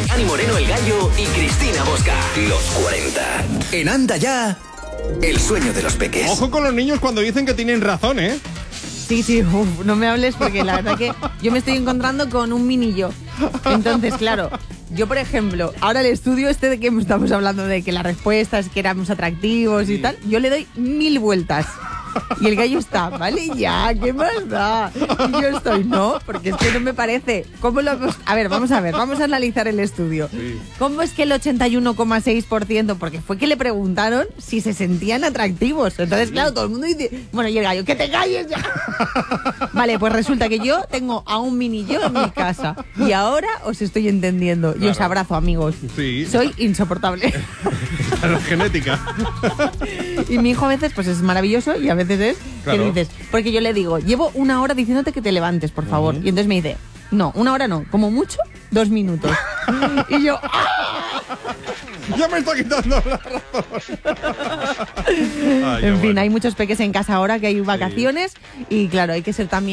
Dani Moreno el Gallo y Cristina Bosca. Los 40. En Anda Ya, el sueño de los peques. Ojo con los niños cuando dicen que tienen razón, ¿eh? Sí, no me hables porque la verdad que yo me estoy encontrando con un mini yo. Entonces, claro, yo por ejemplo, ahora el estudio de que estamos hablando de que las respuestas, que éramos atractivos y tal, yo le doy 1000 vueltas. Y el gallo está, vale, ya, ¿qué más da? Y yo estoy, no, porque es que no me parece. ¿Cómo lo hemos? A ver, vamos a analizar el estudio. Sí. ¿Cómo es que el 81,6%? Porque fue que le preguntaron si se sentían atractivos. Entonces, claro, todo el mundo dice, bueno, y el gallo, ¡que te calles ya! Vale, pues resulta que yo tengo a un mini yo en mi casa. Y ahora os estoy entendiendo. Claro. Y os abrazo, amigos. Sí. Soy insoportable. La genética. Y mi hijo a veces pues es maravilloso y a veces es Claro. que le dices, porque yo le digo, llevo 1 hora diciéndote que te levantes, por favor. Y entonces me dice, no, 1 hora no, como mucho, 2 minutos. Y yo, ¡ah! Ya me está quitando la razón. Ay, En fin, bueno. hay muchos peques en casa ahora que hay vacaciones y claro, hay que ser también